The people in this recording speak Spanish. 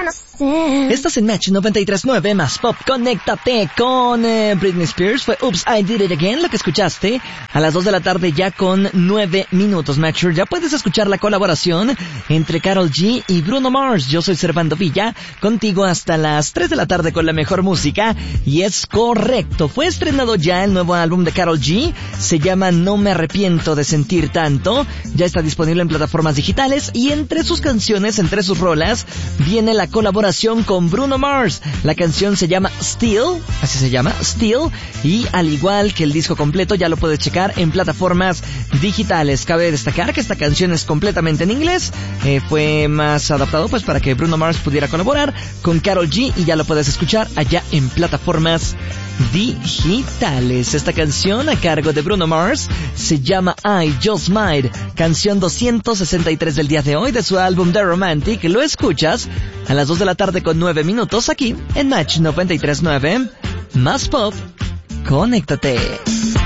Estás en Match 93.9 más Pop. Conéctate con Britney Spears. Fue Oops, I Did It Again lo que escuchaste a las 2 de la tarde ya con 9 minutos. Matcher, ya puedes escuchar la colaboración entre Karol G y Bruno Mars. Yo soy Servando Villa, contigo hasta las 3 de la tarde con la mejor música. Y es correcto, fue estrenado ya el nuevo álbum de Karol G. Se llama No Me Arrepiento de Sentir Tanto. Ya está disponible en plataformas digitales y entre sus canciones, entre sus rolas, viene la colaboración con Bruno Mars. La canción se llama Still, así se llama, Still, y al igual que el disco completo ya lo puedes checar en plataformas digitales. Cabe destacar que esta canción es completamente en inglés, fue más adaptado pues para que Bruno Mars pudiera colaborar con Karol G y ya lo puedes escuchar allá en plataformas digitales. Esta canción a cargo de Bruno Mars se llama I Just Might, canción 263 del día de hoy de su álbum The Romantic. Lo escuchas a las 2 de la tarde con 9 minutos aquí en Match 93.9 más Pop. Conéctate.